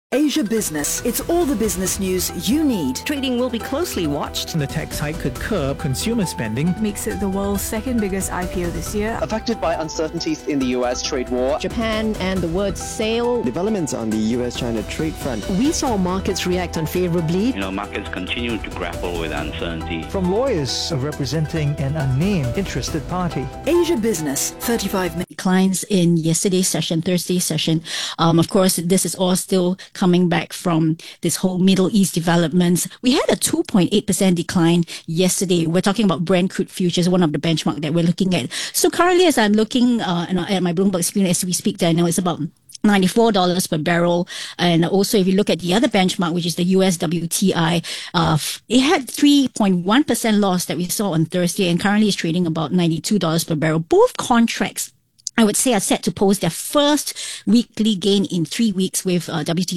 Asia Business. It's all the business news you need. Trading will be closely watched. The tax hike could curb consumer spending. Makes it the world's second biggest IPO this year. Affected by uncertainties in the US trade war. Japan and the word sale. Developments on the US-China trade front. We saw markets react unfavorably. Markets continue to grapple with uncertainty. From lawyers representing an unnamed interested party. Asia Business, 35 minutes. Declines in yesterday's session, Thursday's session. Of course, this is all still coming back from this whole Middle East developments. We had a 2.8% decline yesterday. We're talking about Brent crude futures, one of the benchmark that we're looking at. So currently, as I'm looking at my Bloomberg screen as we speak, Daniel, it's about $94 per barrel. And also, if you look at the other benchmark, which is the US WTI, it had 3.1% loss that we saw on Thursday, and currently is trading about $92 per barrel. Both contracts, I would say, are set to post their first weekly gain in 3 weeks, with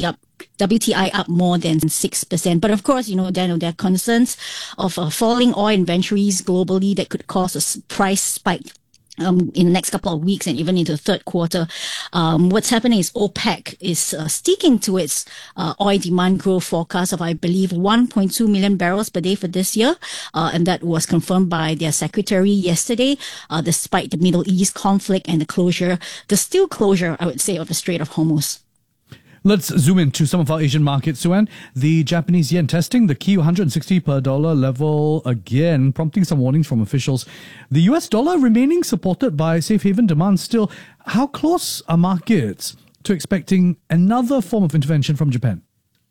WTI up more than 6%. But of course, Daniel, there are concerns of falling oil inventories globally that could cause a price spike in the next couple of weeks and even into the third quarter. What's happening is OPEC is sticking to its oil demand growth forecast of, I believe, 1.2 million barrels per day for this year. And that was confirmed by their secretary yesterday, despite the Middle East conflict and the still closure, I would say, of the Strait of Hormuz. Let's zoom into some of our Asian markets, Sue Ann. The Japanese yen testing the key 160 per dollar level again, prompting some warnings from officials. The US dollar remaining supported by safe haven demand still. How close are markets to expecting another form of intervention from Japan?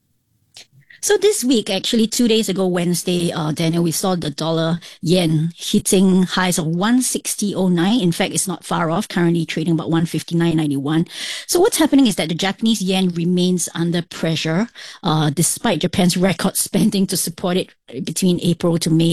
So this week, actually 2 days ago, Wednesday, Daniel, we saw the dollar yen hitting highs of 160.09. In fact, it's not far off, currently trading about 159.91. So what's happening is that the Japanese yen remains under pressure, despite Japan's record spending to support it between April to May,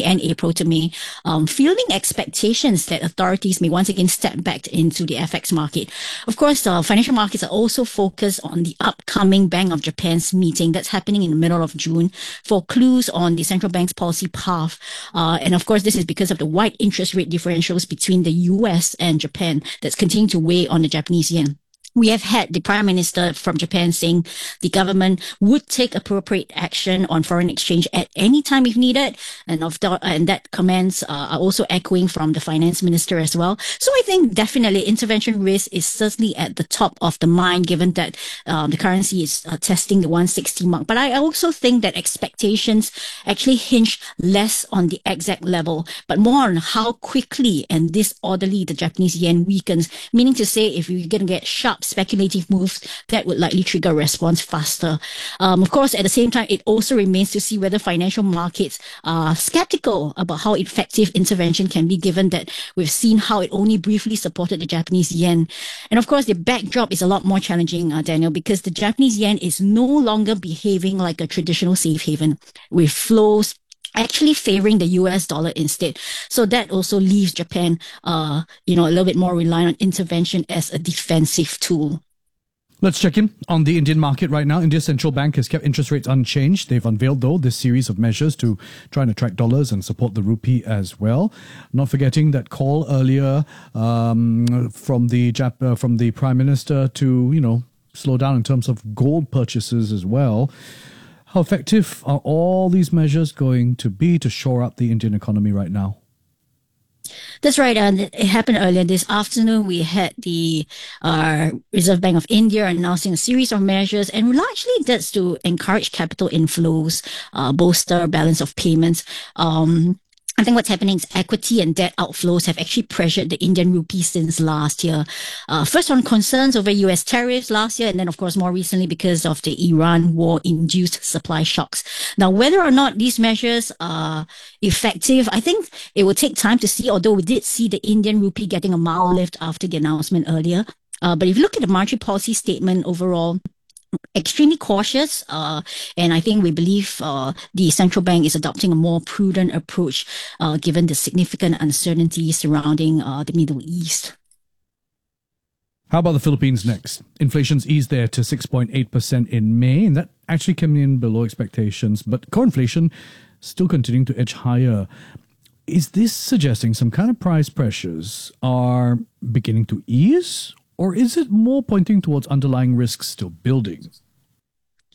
fielding expectations that authorities may once again step back into the FX market. Of course, financial markets are also focused on the upcoming Bank of Japan's meeting that's happening in the middle of June for clues on the central bank's policy path. And of course, this is because of the wide interest rate differentials between the US and Japan that's continuing to weigh on the Japanese yen. We have had the Prime Minister from Japan saying the government would take appropriate action on foreign exchange at any time if needed. And that comments are also echoing from the Finance Minister as well. So I think definitely intervention risk is certainly at the top of the mind, given that the currency is testing the 160 mark. But I also think that expectations actually hinge less on the exact level, but more on how quickly and disorderly the Japanese yen weakens. Meaning to say, if you're going to get sharp speculative moves, that would likely trigger a response faster. Of course, at the same time, it also remains to see whether financial markets are skeptical about how effective intervention can be, given that we've seen how it only briefly supported the Japanese yen. And of course, the backdrop is a lot more challenging, Daniel, because the Japanese yen is no longer behaving like a traditional safe haven, with flows actually favoring the US dollar instead. So that also leaves Japan, a little bit more reliant on intervention as a defensive tool. Let's check in on the Indian market right now. India's central bank has kept interest rates unchanged. They've unveiled, though, this series of measures to try and attract dollars and support the rupee as well. Not forgetting that call earlier from the Prime Minister to, slow down in terms of gold purchases as well. How effective are all these measures going to be to shore up the Indian economy right now? That's right. It happened earlier this afternoon. We had the Reserve Bank of India announcing a series of measures, and largely that's to encourage capital inflows, bolster balance of payments. I think what's happening is equity and debt outflows have actually pressured the Indian rupee since last year. First on concerns over US tariffs last year, and then of course more recently because of the Iran war-induced supply shocks. Now, whether or not these measures are effective, I think it will take time to see, although we did see the Indian rupee getting a mild lift after the announcement earlier. But if you look at the monetary policy statement overall, extremely cautious, and I think we believe the central bank is adopting a more prudent approach given the significant uncertainty surrounding the Middle East. How about the Philippines next? Inflation's eased there to 6.8% in May, and that actually came in below expectations, but core inflation still continuing to edge higher. Is this suggesting some kind of price pressures are beginning to ease? Or is it more pointing towards underlying risks still building?